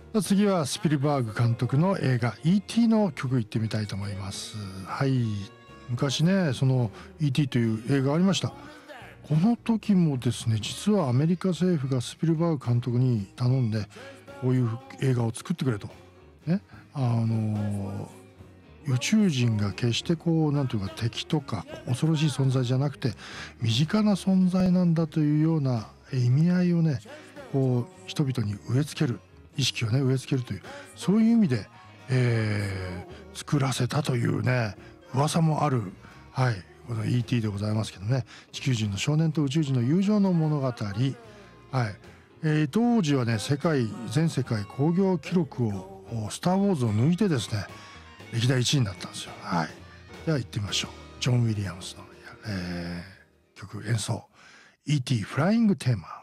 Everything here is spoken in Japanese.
次はスピルバーグ監督の映画 E.T. の曲いってみたいと思います。はい、昔ねその E.T. という映画ありました。この時もですね、実はアメリカ政府がスピルバーグ監督に頼んでこういう映画を作ってくれとね、宇宙人が決してこうなんていうか敵とか恐ろしい存在じゃなくて身近な存在なんだというような意味合いをね、こう人々に植え付ける、意識をね植え付けるという、そういう意味で、作らせたというね噂もある、はい、この E.T. でございますけどね、地球人の少年と宇宙人の友情の物語。はい、当時はね全世界興行記録をスター・ウォーズを抜いてですね歴代1位になったんですよ。はい、では行ってみましょう。ジョン・ウィリアムスの、曲演奏 E.T. フライングテーマ。